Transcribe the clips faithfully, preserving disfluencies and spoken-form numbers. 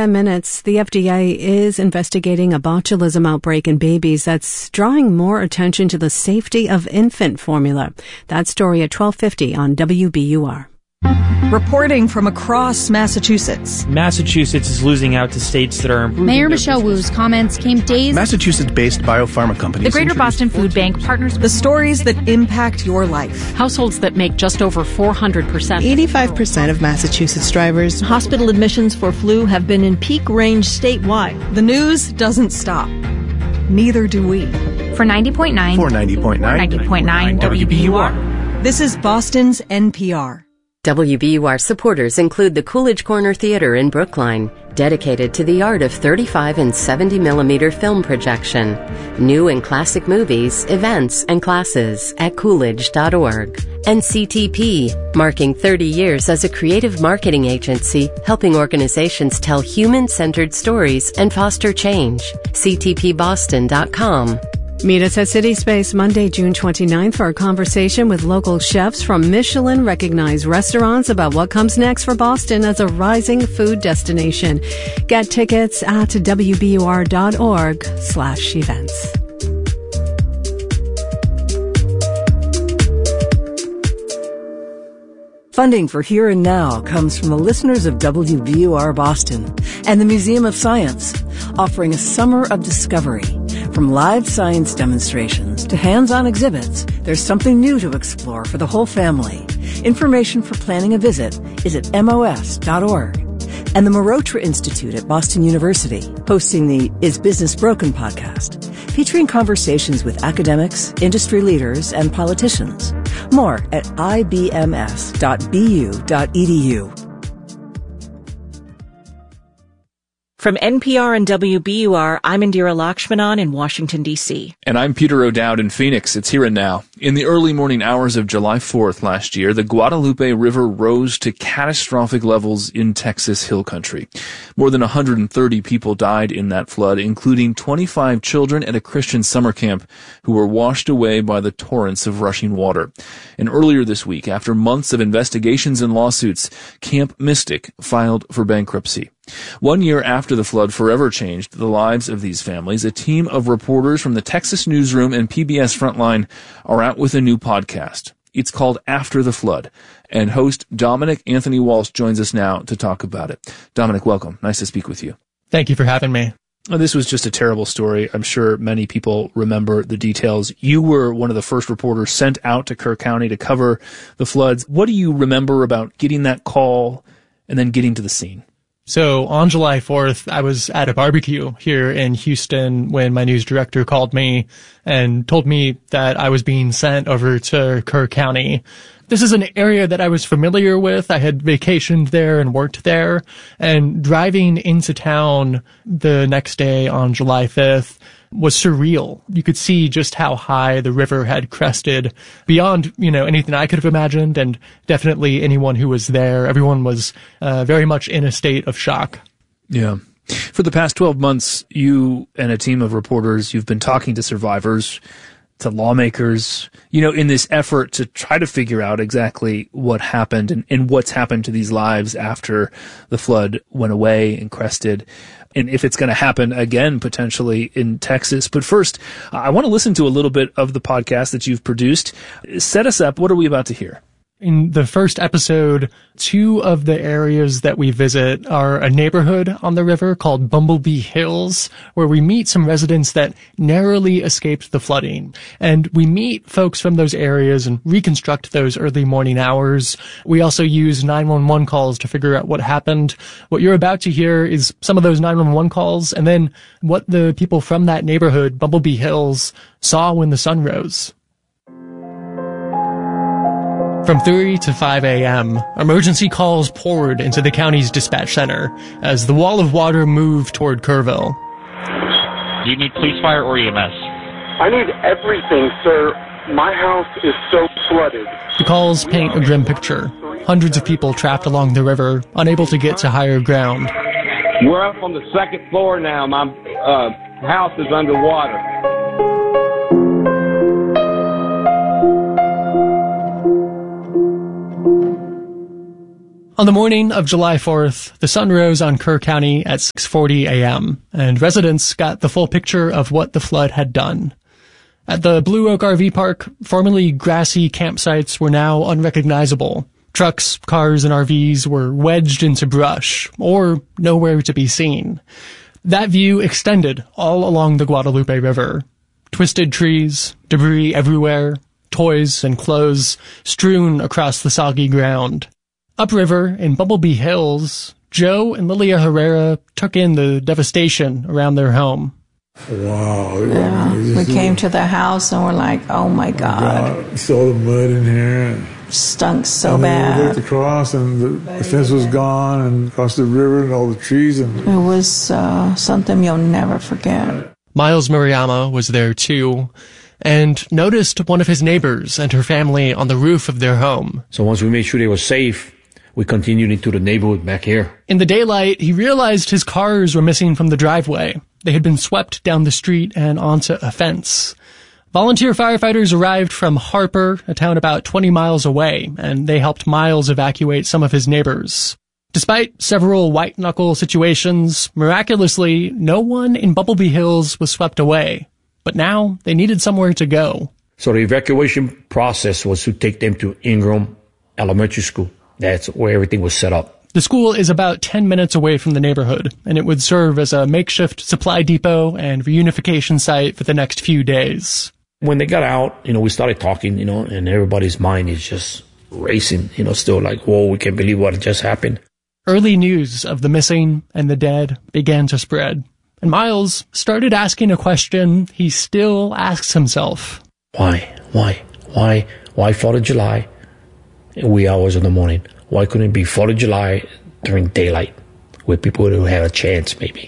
ten minutes, the F D A is investigating a botulism outbreak in babies that's drawing more attention to the safety of infant formula. That story at twelve fifty on W B U R. Reporting from across Massachusetts. Massachusetts is losing out to states that are improving. Mayor Michelle Wu's comments came days. Massachusetts-based biopharma companies. The Greater Boston Food Bank partners. The stories that impact your life. Households that make just over four hundred percent. eighty-five percent of Massachusetts drivers. Hospital admissions for flu have been in peak range statewide. The news doesn't stop. Neither do we. For ninety point nine. For ninety point nine. ninety point nine W B U R. This is Boston's N P R. W B U R supporters include the Coolidge Corner Theater in Brookline, dedicated to the art of thirty-five and seventy millimeter film projection. New and classic movies, events, and classes at coolidge dot org. And C T P, marking thirty years as a creative marketing agency helping organizations tell human-centered stories and foster change. C T P boston dot com. Meet us at City Space Monday, June twenty-ninth for a conversation with local chefs from Michelin-recognized restaurants about what comes next for Boston as a rising food destination. Get tickets at W B U R dot org slash events. Funding for Here and Now comes from the listeners of W B U R Boston and the Museum of Science, offering a summer of discovery. From live science demonstrations to hands-on exhibits, there's something new to explore for the whole family. Information for planning a visit is at M O S dot org. And the Marotra Institute at Boston University, hosting the Is Business Broken podcast, featuring conversations with academics, industry leaders, and politicians. More at I B M S dot B U dot E D U. From N P R and W B U R, I'm Indira Lakshmanan in Washington, D C And I'm Peter O'Dowd in Phoenix. It's Here and Now. In the early morning hours of July fourth last year, the Guadalupe River rose to catastrophic levels in Texas Hill Country. More than one hundred thirty people died in that flood, including twenty-five children at a Christian summer camp who were washed away by the torrents of rushing water. And earlier this week, after months of investigations and lawsuits, Camp Mystic filed for bankruptcy. One year after the flood forever changed the lives of these families, a team of reporters from the Texas Newsroom and P B S Frontline are out with a new podcast. It's called After the Flood, and host Dominic Anthony Walsh joins us now to talk about it. Dominic, welcome. Nice to speak with you. Thank you for having me. Well, this was just a terrible story. I'm sure many people remember the details. You were one of the first reporters sent out to Kerr County to cover the floods. What do you remember about getting that call and then getting to the scene? So on July fourth, I was at a barbecue here in Houston when my news director called me and told me that I was being sent over to Kerr County. This is an area that I was familiar with. I had vacationed there and worked there. And driving into town the next day on July fifth was surreal. You could see just how high the river had crested beyond, you know, anything I could have imagined, and definitely anyone who was there. Everyone was uh, very much in a state of shock. Yeah. For the past twelve months, you and a team of reporters, you've been talking to survivors, to lawmakers, you know, in this effort to try to figure out exactly what happened and, and what's happened to these lives after the flood went away and crested, and if it's going to happen again potentially in Texas. But first, I want to listen to a little bit of the podcast that you've produced. Set us up. What are we about to hear? In the first episode, two of the areas that we visit are a neighborhood on the river called Bumblebee Hills, where we meet some residents that narrowly escaped the flooding. And we meet folks from those areas and reconstruct those early morning hours. We also use nine one one calls to figure out what happened. What you're about to hear is some of those nine one one calls, and then what the people from that neighborhood, Bumblebee Hills, saw when the sun rose. From three to five a.m., emergency calls poured into the county's dispatch center as the wall of water moved toward Kerrville. Do you need police, fire, or E M S? I need everything, sir. My house is so flooded. The calls paint a grim picture. Hundreds of people trapped along the river, unable to get to higher ground. We're up on the second floor now. My uh, house is underwater. On the morning of July fourth, the sun rose on Kerr County at six forty a.m., and residents got the full picture of what the flood had done. At the Blue Oak R V Park, formerly grassy campsites were now unrecognizable. Trucks, cars, and R Vs were wedged into brush, or nowhere to be seen. That view extended all along the Guadalupe River. Twisted trees, debris everywhere, toys and clothes strewn across the soggy ground. Upriver in Bumblebee Hills, Joe and Lilia Herrera took in the devastation around their home. Wow. Yeah. We came to the house and we're like, oh my God. God. Saw the mud in here. Stunk so and bad. We looked across and the fence was gone and across the river and all the trees. And it was uh, something you'll never forget. Miles Murayama was there too, and noticed one of his neighbors and her family on the roof of their home. So once we made sure they were safe, we continued into the neighborhood back here. In the daylight, he realized his cars were missing from the driveway. They had been swept down the street and onto a fence. Volunteer firefighters arrived from Harper, a town about twenty miles away, and they helped Miles evacuate some of his neighbors. Despite several white-knuckle situations, miraculously, no one in Bumblebee Hills was swept away. But now, they needed somewhere to go. So the evacuation process was to take them to Ingram Elementary School. That's where everything was set up. The school is about ten minutes away from the neighborhood, and it would serve as a makeshift supply depot and reunification site for the next few days. When they got out, you know, we started talking, you know, and everybody's mind is just racing, you know, still like, whoa, we can't believe what just happened. Early news of the missing and the dead began to spread, and Miles started asking a question he still asks himself. Why? Why? Why? Why fourth of July? Wee hours in the morning. Why couldn't it be fourth of July during daylight where people would have a chance, maybe?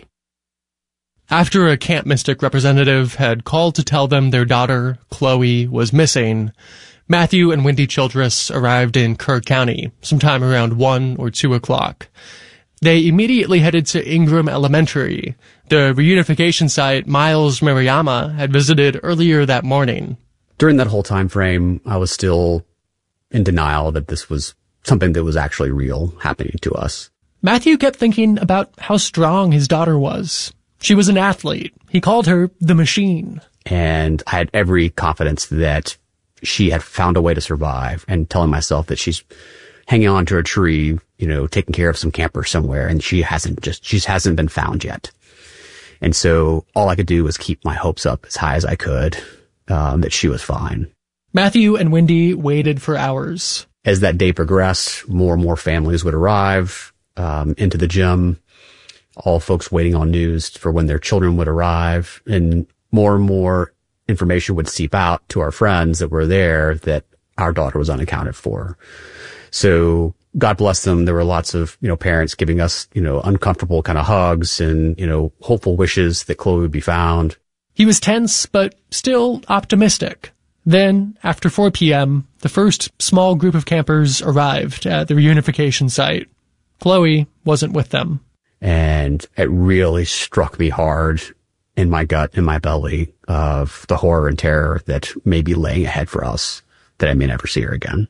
After a Camp Mystic representative had called to tell them their daughter, Chloe, was missing, Matthew and Wendy Childress arrived in Kerr County sometime around one or two o'clock. They immediately headed to Ingram Elementary, the reunification site Miles Murayama had visited earlier that morning. During that whole time frame, I was still in denial that this was something that was actually real happening to us. Matthew kept thinking about how strong his daughter was. She was an athlete. He called her the machine. And I had every confidence that she had found a way to survive, and telling myself that she's hanging on to a tree, you know, taking care of some camper somewhere, and she hasn't just, she hasn't been found yet. And so all I could do was keep my hopes up as high as I could, um, that she was fine. Matthew and Wendy waited for hours. As that day progressed, more and more families would arrive um, into the gym, all folks waiting on news for when their children would arrive, and more and more information would seep out to our friends that were there that our daughter was unaccounted for. So God bless them. There were lots of, you know, parents giving us, you know, uncomfortable kind of hugs and, you know, hopeful wishes that Chloe would be found. He was tense, but still optimistic. Then, after four p.m., the first small group of campers arrived at the reunification site. Chloe wasn't with them. And it really struck me hard in my gut, in my belly, of the horror and terror that may be laying ahead for us, that I may never see her again.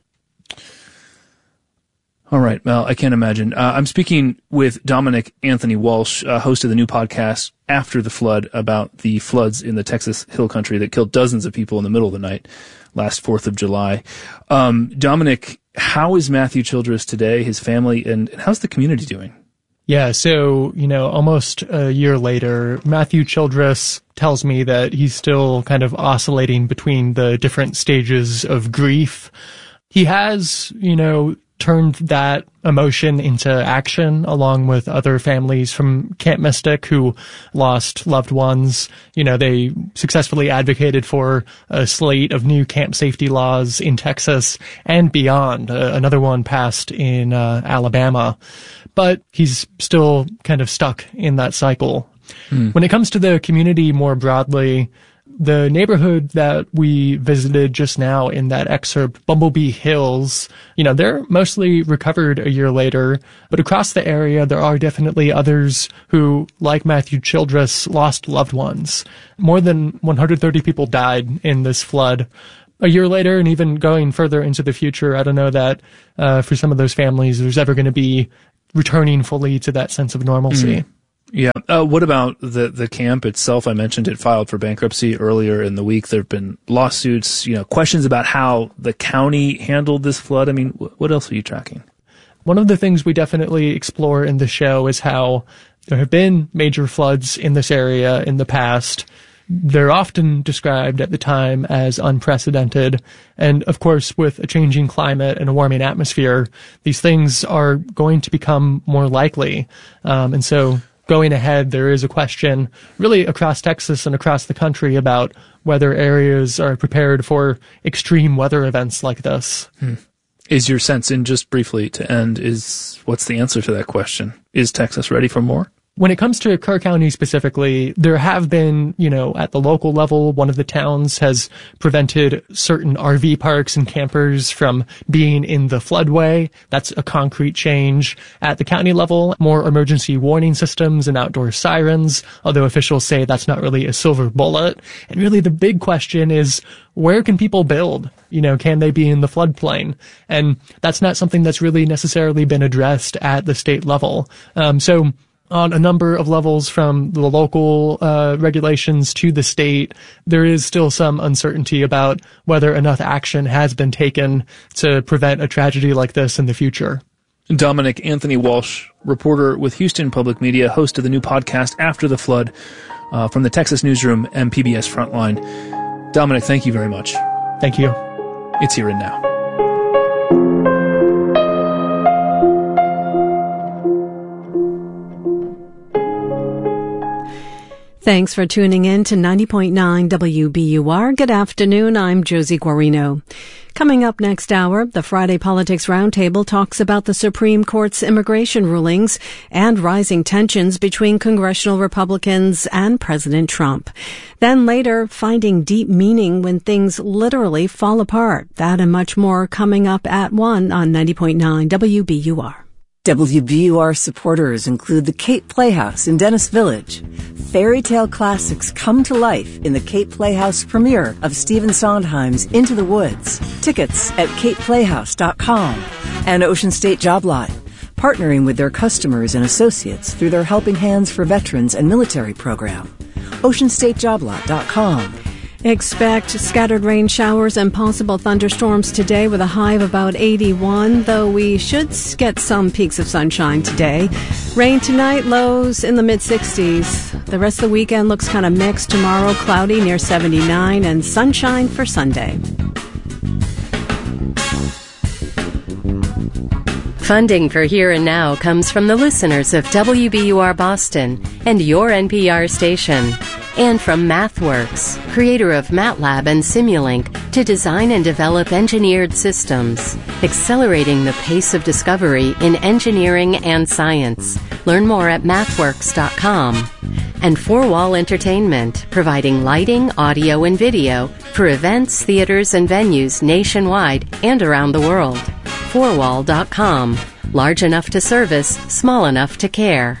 All right. Well, I can't imagine. Uh, I'm speaking with Dominic Anthony Walsh, uh, host of the new podcast After the Flood, about the floods in the Texas Hill Country that killed dozens of people in the middle of the night last fourth of July. Um, Dominic, how is Matthew Childress today, his family, and, and how's the community doing? Yeah, so, you know, almost a year later, Matthew Childress tells me that he's still kind of oscillating between the different stages of grief. He has, you know, turned that emotion into action along with other families from Camp Mystic who lost loved ones. You know, they successfully advocated for a slate of new camp safety laws in Texas and beyond. Uh, another one passed in uh, Alabama. But he's still kind of stuck in that cycle. Mm. When it comes to the community more broadly, the neighborhood that we visited just now in that excerpt, Bumblebee Hills, you know, they're mostly recovered a year later, but across the area, there are definitely others who, like Matthew Childress, lost loved ones. More than one hundred thirty people died in this flood. a year later and even going further into the future, I don't know that uh, for some of those families there's ever going to be returning fully to that sense of normalcy. Mm. Yeah. Uh, what about the, the camp itself? I mentioned it filed for bankruptcy earlier in the week. There have been lawsuits, you know, questions about how the county handled this flood. I mean, what else are you tracking? One of the things we definitely explore in the show is how there have been major floods in this area in the past. They're often described at the time as unprecedented. And of course, with a changing climate and a warming atmosphere, these things are going to become more likely. Um, and so going ahead, there is a question really across Texas and across the country about whether areas are prepared for extreme weather events like this. Hmm. Is your sense, in just briefly to end, is what's the answer to that question? Is Texas ready for more? When it comes to Kerr County specifically, there have been, you know, at the local level, one of the towns has prevented certain R V parks and campers from being in the floodway. That's a concrete change. At the county level, more emergency warning systems and outdoor sirens, although officials say that's not really a silver bullet. And really the big question is, where can people build? You know, can they be in the floodplain? And that's not something that's really necessarily been addressed at the state level. Um, so on a number of levels, from the local uh, regulations to the state, there is still some uncertainty about whether enough action has been taken to prevent a tragedy like this in the future. Dominic Anthony Walsh, reporter with Houston Public Media, host of the new podcast After the Flood uh, from the Texas Newsroom and P B S Frontline. Dominic, thank you very much. Thank you. It's Here and Now. Thanks for tuning in to ninety point nine W B U R. Good afternoon. I'm Josie Guarino. Coming up next hour, the Friday Politics Roundtable talks about the Supreme Court's immigration rulings and rising tensions between congressional Republicans and President Trump. Then later, finding deep meaning when things literally fall apart. That and much more coming up at one on ninety point nine W B U R. W B U R supporters include the Cape Playhouse in Dennis Village. Fairy tale classics come to life in the Cape Playhouse premiere of Stephen Sondheim's Into the Woods. Tickets at cape playhouse dot com. And Ocean State Job Lot, partnering with their customers and associates through their Helping Hands for Veterans and Military program. ocean state job lot dot com. Expect scattered rain showers and possible thunderstorms today with a high of about eighty-one, though we should get some peaks of sunshine today. Rain tonight, lows in the mid-sixties. The rest of the weekend looks kind of mixed. Tomorrow, cloudy near seventy-nine, and sunshine for Sunday. Funding for Here and Now comes from the listeners of W B U R Boston and your N P R station. And from MathWorks, creator of MATLAB and Simulink, to design and develop engineered systems, accelerating the pace of discovery in engineering and science. Learn more at mathworks dot com. And Four Wall Entertainment, providing lighting, audio, and video for events, theaters, and venues nationwide and around the world. four wall dot com. Large enough to service, small enough to care.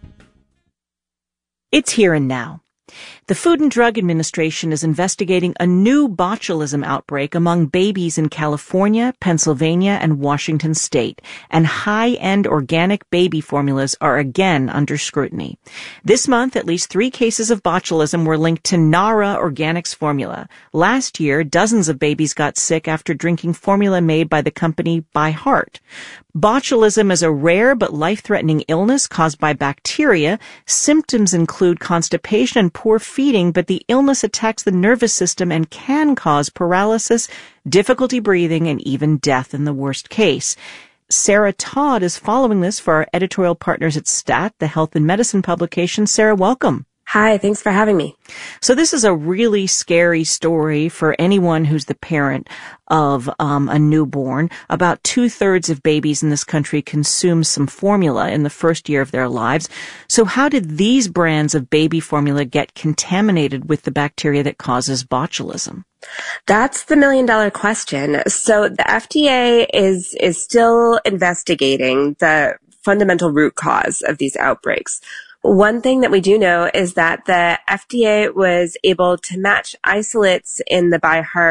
It's Here and Now. The Food and Drug Administration is investigating a new botulism outbreak among babies in California, Pennsylvania, and Washington state, and high-end organic baby formulas are again under scrutiny. This month, at least three cases of botulism were linked to Nara Organics formula. Last year, dozens of babies got sick after drinking formula made by the company By Heart. Botulism is a rare but life-threatening illness caused by bacteria. Symptoms include constipation and poor feeding, but the illness attacks the nervous system and can cause paralysis, difficulty breathing, and even death in the worst case. Sarah Todd is following this for our editorial partners at STAT, the health and medicine publication. Sarah, welcome. Hi, thanks for having me. So this is a really scary story for anyone who's the parent of um, a newborn. About two-thirds of babies in this country consume some formula in the first year of their lives. So how did these brands of baby formula get contaminated with the bacteria that causes botulism? That's the million-dollar question. So the F D A is is still investigating the fundamental root cause of these outbreaks. One thing that we do know is that the F D A was able to match isolates in the By Heart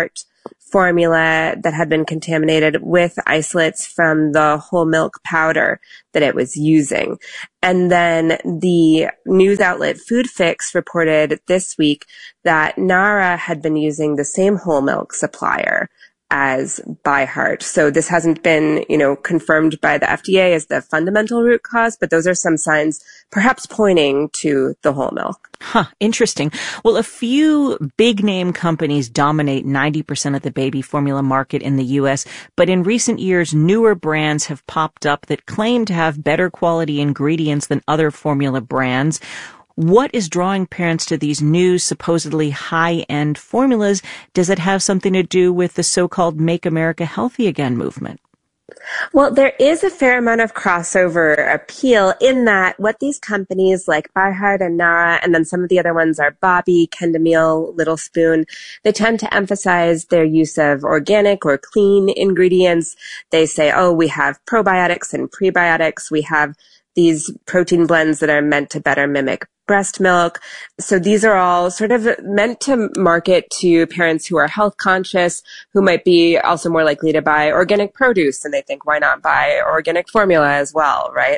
formula that had been contaminated with isolates from the whole milk powder that it was using. And then the news outlet Food Fix reported this week that Nara had been using the same whole milk supplier as ByHeart. So this hasn't been, you know, confirmed by the F D A as the fundamental root cause, but those are some signs perhaps pointing to the whole milk. Huh, interesting. Well, a few big name companies dominate ninety percent of the baby formula market in the U S, but in recent years, newer brands have popped up that claim to have better quality ingredients than other formula brands. What is drawing parents to these new, supposedly high-end formulas? Does it have something to do with the so-called Make America Healthy Again movement? Well, there is a fair amount of crossover appeal in that what these companies like ByHeart and Nara, and then some of the other ones are Bobby, Kendamil, Little Spoon, they tend to emphasize their use of organic or clean ingredients. They say, oh, we have probiotics and prebiotics. We have these protein blends that are meant to better mimic breast milk. So these are all sort of meant to market to parents who are health conscious, who might be also more likely to buy organic produce. And they think, why not buy organic formula as well, right?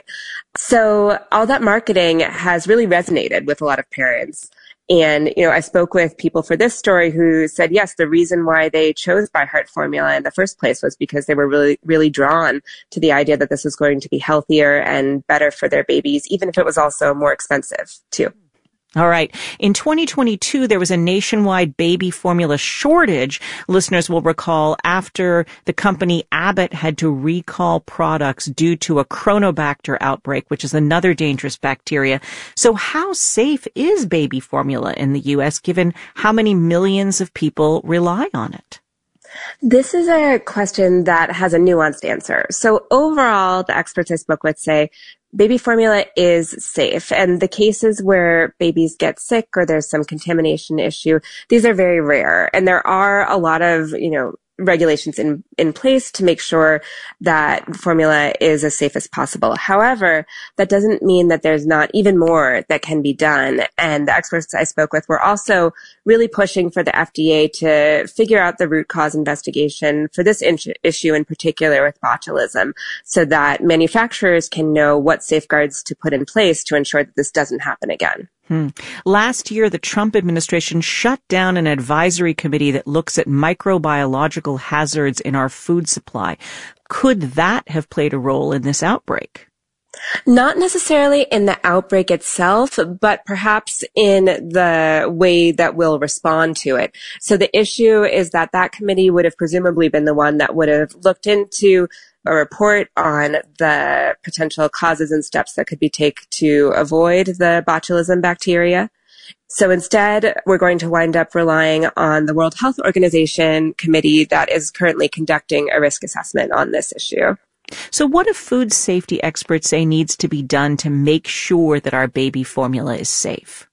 So all that marketing has really resonated with a lot of parents. And, you know, I spoke with people for this story who said, yes, the reason why they chose ByHeart formula in the first place was because they were really, really drawn to the idea that this was going to be healthier and better for their babies, even if it was also more expensive too. All right. In twenty twenty-two, there was a nationwide baby formula shortage. Listeners will recall after the company Abbott had to recall products due to a Chronobacter outbreak, which is another dangerous bacteria. So how safe is baby formula in the U S, given how many millions of people rely on it? This is a question that has a nuanced answer. So overall, the experts I spoke with say baby formula is safe. And the cases where babies get sick or there's some contamination issue, these are very rare. And there are a lot of, you know, regulations in, in place to make sure that formula is as safe as possible. However, that doesn't mean that there's not even more that can be done. And the experts I spoke with were also really pushing for the F D A to figure out the root cause investigation for this in- issue in particular with botulism, so that manufacturers can know what safeguards to put in place to ensure that this doesn't happen again. Hmm. Last year, the Trump administration shut down an advisory committee that looks at microbiological hazards in our food supply. Could that have played a role in this outbreak? Not necessarily in the outbreak itself, but perhaps in the way that we'll respond to it. So the issue is that that committee would have presumably been the one that would have looked into a report on the potential causes and steps that could be taken to avoid the botulism bacteria. So instead, we're going to wind up relying on the World Health Organization committee that is currently conducting a risk assessment on this issue. So what do food safety experts say needs to be done to make sure that our baby formula is safe?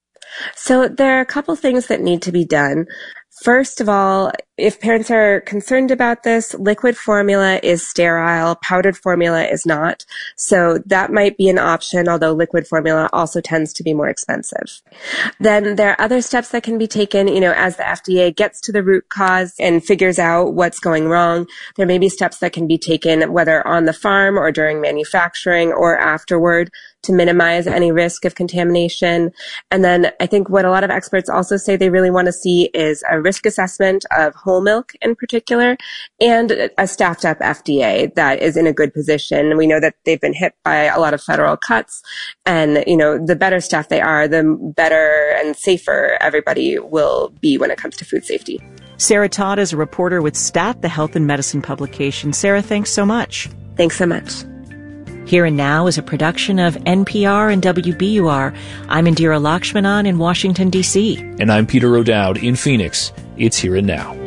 So there are a couple things that need to be done. First of all, if parents are concerned about this, liquid formula is sterile, powdered formula is not. So that might be an option, although liquid formula also tends to be more expensive. Then there are other steps that can be taken, you know, as the F D A gets to the root cause and figures out what's going wrong. There may be steps that can be taken, whether on the farm or during manufacturing or afterward, to minimize any risk of contamination. And then I think what a lot of experts also say they really want to see is a risk assessment of whole milk in particular, and a staffed up F D A that is in a good position. We know that they've been hit by a lot of federal cuts, and, you know, the better staff they are, the better and safer everybody will be when it comes to food safety. Sarah Todd is a reporter with STAT, the Health and Medicine publication. Sarah, thanks so much. Thanks so much. Here and Now is a production of N P R and W B U R. I'm Indira Lakshmanan in Washington, D C. And I'm Peter O'Dowd in Phoenix. It's Here and Now.